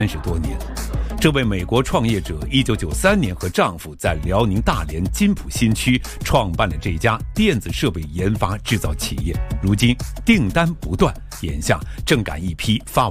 30多年。这位美国创业者1993年和丈夫在辽宁大连金浦新区创办了这家电子设备研发制造企业，如今订单不断，眼下正赶一批发